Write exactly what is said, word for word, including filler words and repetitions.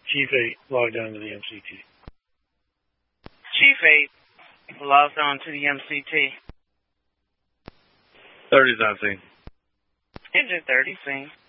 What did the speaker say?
Chief eight logged on to the M C T. Chief eight logged on to the M C T. thirty's on scene. Engine thirty, scene.